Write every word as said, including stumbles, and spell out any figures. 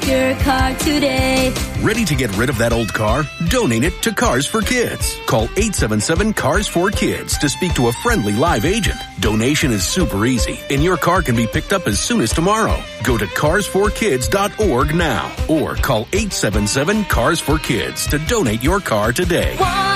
your car today. Ready to get rid of that old car? Donate it to Cars for Kids. Call eight seven seven, C A R S four kids to speak to a friendly live agent. Donation is super easy, and your car can be picked up as soon as tomorrow. Go to cars for kids dot org now or call eight seven seven, C A R S four kids to donate your car today.